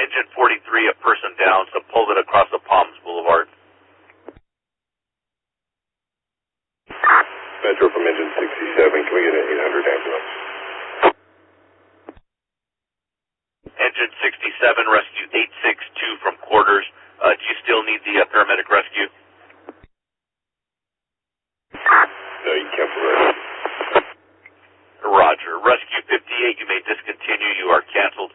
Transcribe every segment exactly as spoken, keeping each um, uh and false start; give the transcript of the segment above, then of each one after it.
Engine forty-three, a person down, Sepulveda across the Palms Boulevard. Metro from Engine sixty-seven, can we get an eight hundred ambulance? Engine sixty-seven, rescue eight six two from quarters. Uh, do you still need the uh, paramedic rescue? No, you cancel that. Roger. Rescue fifty-eight, you may discontinue. You are canceled.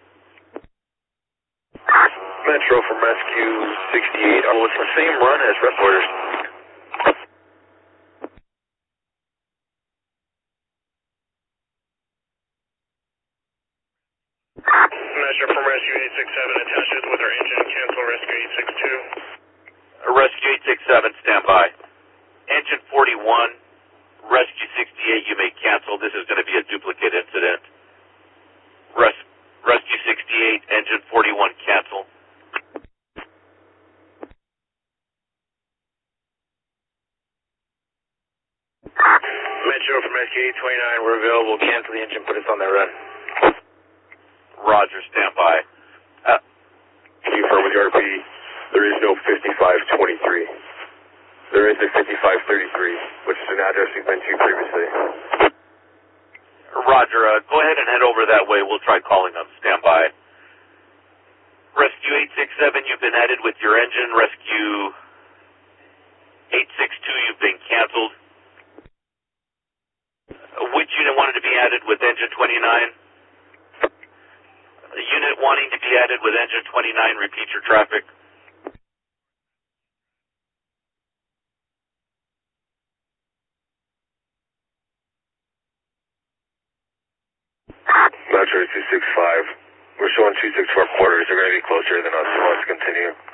Metro from Rescue sixty-eight. Oh, it's the same run as rep orders. Metro from Rescue eight six seven, attaches with our engine, cancel Rescue eight six two. Rescue eight six seven, stand by. Engine forty-one, Rescue sixty-eight, you may cancel. This is going to be a duplicate incident. Res Rescue sixty-eight, Engine forty-one, cancel. Metro from Rescue eight twenty-nine, we're available. Cancel the engine, put us on that run. Roger, stand by. Uh, Confirm with the R P, there is no fifty-five twenty-three. There is a fifty-five thirty-three, which is an address we've been to previously. Roger, uh, go ahead and head over that way. We'll try calling them. Stand by. Rescue eight six seven, you've been added with your engine. Rescue eight six two, you've been canceled. Uh, which unit wanted to be added with engine twenty-nine? The unit wanting to be added with engine twenty-nine, repeat your traffic. Metro two six five. We're showing two six four quarters. They're going to be closer than us, so let's continue.